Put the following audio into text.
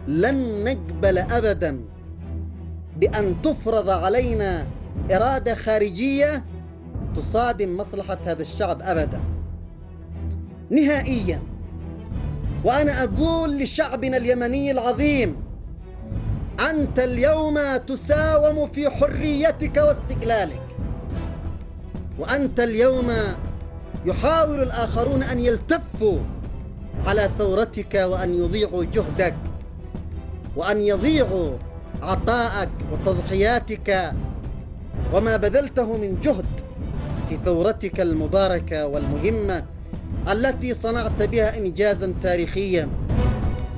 لن نقبل أبدا بأن تفرض علينا إرادة خارجية تصادم مصلحة هذا الشعب أبدا نهائيا. وأنا أقول لشعبنا اليمني العظيم: أنت اليوم تساوم في حريتك واستقلالك، وأنت اليوم يحاول الآخرون أن يلتفوا على ثورتك وأن يضيعوا جهدك وأن يضيعوا عطاءك وتضحياتك وما بذلته من جهد في ثورتك المباركة والمهمة التي صنعت بها إنجازا تاريخيا.